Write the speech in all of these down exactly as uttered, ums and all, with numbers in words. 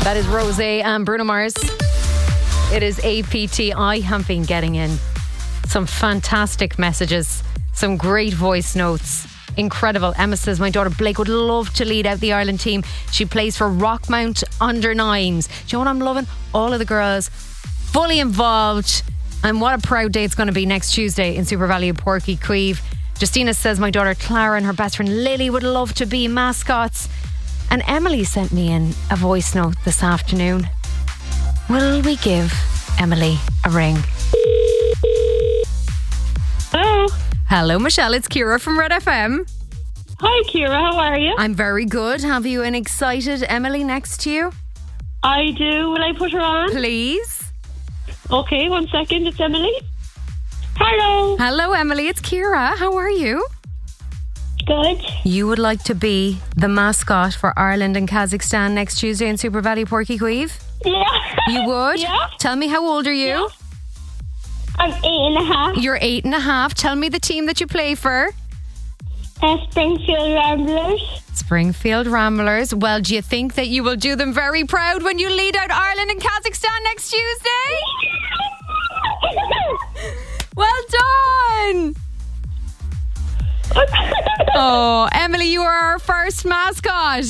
That is Rosé and Bruno Mars. It is A P T. I have been getting in some fantastic messages, some great voice notes. Incredible. Emma says, my daughter Blake would love to lead out the Ireland team. She plays for Rockmount under nines. Do you know what I'm loving? All of the girls fully involved. And what a proud day it's going to be next Tuesday in Super Valley of Porky Queeve. Justina says, my daughter Clara and her best friend Lily would love to be mascots. And Emily sent me in a voice note this afternoon. Will we give Emily a ring? Hello. Hello, Michelle. It's Ciara from Red F M. Hi, Ciara. How are you? I'm very good. Have you an excited Emily next to you? I do. Will I put her on? Please. Okay, one second. It's Emily. Hello. Hello, Emily. It's Ciara. How are you? Good. You would like to be the mascot for Ireland and Kazakhstan next Tuesday in Super Valley Porky Queeve? Yeah. You would? Yeah. Tell me, how old are you? Yeah. I'm eight and a half. You're eight and a half. Tell me the team that you play for. Uh, Springfield Ramblers. Springfield Ramblers. Well, do you think that you will do them very proud when you lead out Ireland and Kazakhstan next Tuesday? Well done. Oh, Emily, you are our first mascot.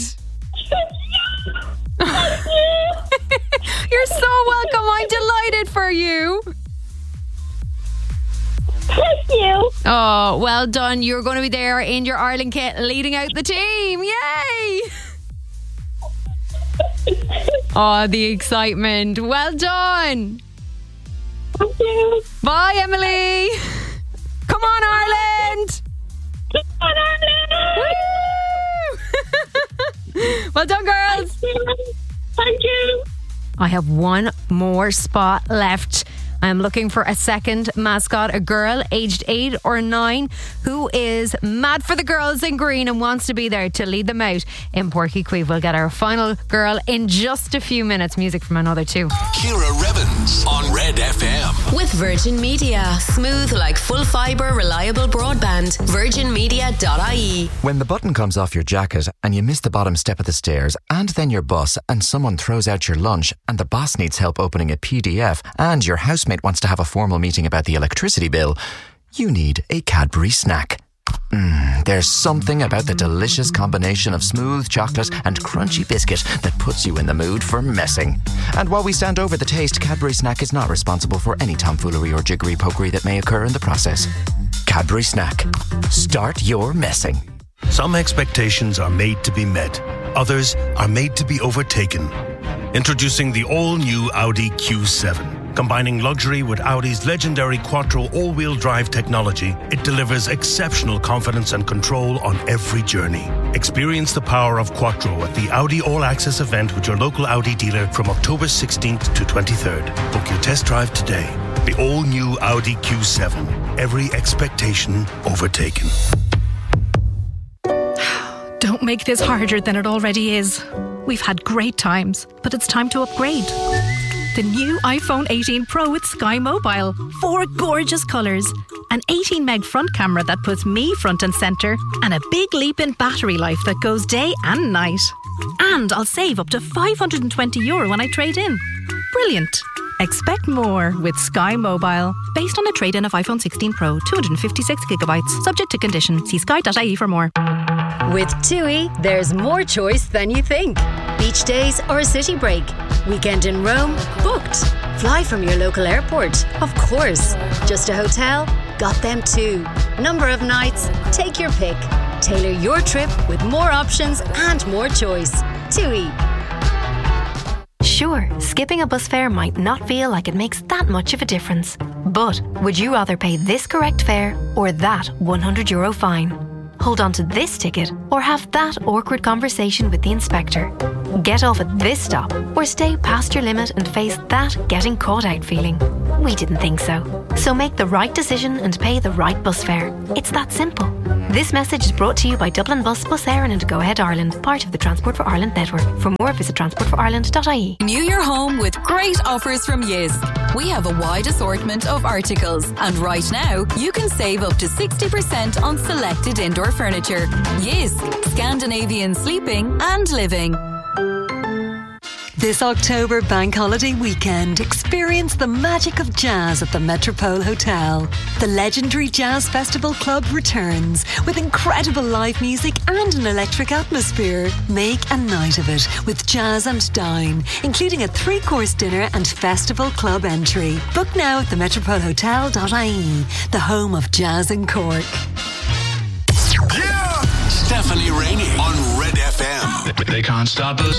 You're so welcome. I'm delighted for you. Thank you. Oh, well done. You're going to be there in your Ireland kit leading out the team. Yay! Oh, the excitement. Well done. Thank you. Bye, Emily. Come on, Ireland. Come on, Ireland. Woo! Well done, girls. Thank you. I have one more spot left. I'm looking for a second mascot, a girl aged eight or nine who is mad for the girls in green and wants to be there to lead them out in Porky Queeve. We'll get our final girl in just a few minutes. Music from another two. Ciara Revens on Red F M. With Virgin Media. Smooth like full fibre, reliable broadband. virgin media dot I E. When the button comes off your jacket and you miss the bottom step of the stairs and then your bus and someone throws out your lunch and the boss needs help opening a P D F and your housemate wants to have a formal meeting about the electricity bill, you need a Cadbury snack. Mm, there's something about the delicious combination of smooth chocolate and crunchy biscuit that puts you in the mood for messing. And while we stand over the taste, Cadbury Snack is not responsible for any tomfoolery or jiggery-pokery that may occur in the process. Cadbury Snack. Start your messing. Some expectations are made to be met. Others are made to be overtaken. Introducing the all-new Audi Q seven. Combining luxury with Audi's legendary Quattro all-wheel drive technology, it delivers exceptional confidence and control on every journey. Experience the power of Quattro at the Audi All Access event with your local Audi dealer from October sixteenth to twenty-third. Book your test drive today. The all-new Audi Q seven. Every expectation overtaken. Don't make this harder than it already is. We've had great times, but it's time to upgrade. The new iPhone eighteen Pro with Sky Mobile. Four gorgeous colours. An eighteen meg front camera that puts me front and centre. And a big leap in battery life that goes day and night. And I'll save up to five hundred twenty euro when I trade in. Brilliant. Expect more with Sky Mobile. Based on a trade-in of iPhone sixteen Pro, two hundred fifty-six gigabytes. Subject to condition. See sky dot I E for more. With TUI, there's more choice than you think. Beach days or a city break. Weekend in Rome? Booked. Fly from your local airport? Of course. Just a hotel? Got them too. Number of nights? Take your pick. Tailor your trip with more options and more choice. TUI. Sure, skipping a bus fare might not feel like it makes that much of a difference. But would you rather pay this correct fare or that one hundred euro fine? Hold on to this ticket or have that awkward conversation with the inspector? Get off at this stop or stay past your limit and face that getting caught out feeling? We didn't think so. So make the right decision and pay the right bus fare. It's that simple. This message is brought to you by Dublin Bus, Bus Éireann and Go Ahead Ireland, part of the Transport for Ireland network. For more, visit transport for ireland dot I E. Renew your home with great offers from Jysk. We have a wide assortment of articles, and right now you can save up to sixty percent on selected indoor furniture. Jysk, Scandinavian sleeping and living. This October bank holiday weekend, experience the magic of jazz at the Metropole Hotel. The legendary Jazz Festival Club returns with incredible live music and an electric atmosphere. Make a night of it with Jazz and Dine, including a three-course dinner and festival club entry. Book now at the metropole hotel dot I E, the home of jazz in Cork. Yeah! Stephanie Rainey on Red F M. They can't stop us.